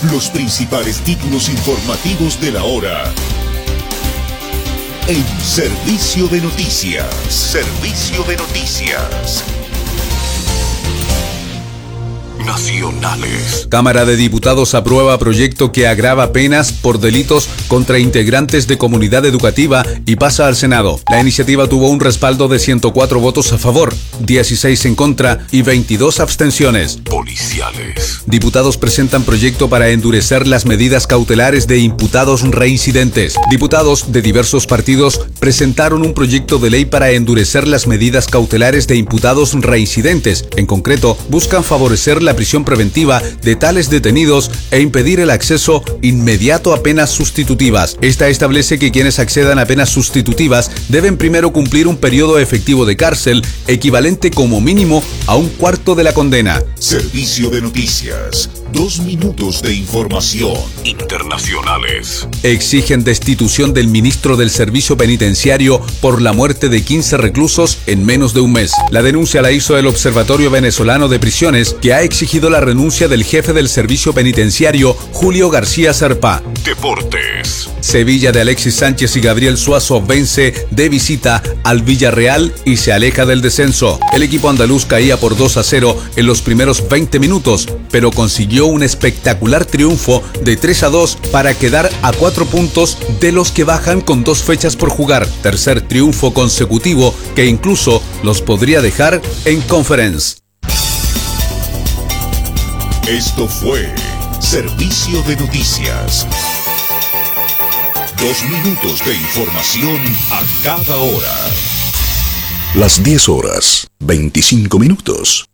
Los principales títulos informativos de la hora. En Servicio de Noticias. Servicio de Noticias. Nacionales. Cámara de Diputados aprueba proyecto que agrava penas por delitos contra integrantes de comunidad educativa y pasa al Senado. La iniciativa tuvo un respaldo de 104 votos a favor, 16 en contra y 22 abstenciones. Policiales. Diputados presentan proyecto para endurecer las medidas cautelares de imputados reincidentes. Diputados de diversos partidos presentaron un proyecto de ley para endurecer las medidas cautelares de imputados reincidentes. En concreto, buscan favorecer la prisión preventiva de tales detenidos e impedir el acceso inmediato a penas sustitutivas. Esta establece que quienes accedan a penas sustitutivas deben primero cumplir un periodo efectivo de cárcel equivalente como mínimo a un cuarto de la condena. Servicio de Noticias. 2 minutos de información. Internacionales. Exigen destitución del ministro del Servicio Penitenciario por la muerte de 15 reclusos en menos de un mes. La denuncia la hizo el Observatorio Venezolano de Prisiones, que ha exigido la renuncia del jefe del Servicio Penitenciario, Julio García Serpa. Deportes. Sevilla de Alexis Sánchez y Gabriel Suazo vence de visita al Villarreal y se aleja del descenso. El equipo andaluz caía por 2-0 en los primeros 20 minutos, pero consiguió un espectacular triunfo de 3-2 para quedar a 4 puntos de los que bajan con 2 fechas por jugar. Tercer triunfo consecutivo que incluso los podría dejar en Conference. Esto fue Servicio de Noticias. 2 minutos de información a cada hora. Las 10 horas, 25 minutos.